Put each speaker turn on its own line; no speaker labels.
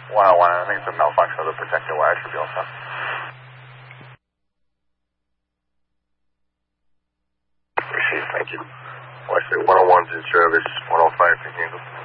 101, I think it's a malfunction of the protector wire. Should be all set. Receive, thank you. Western 101's in service, 105 can handle.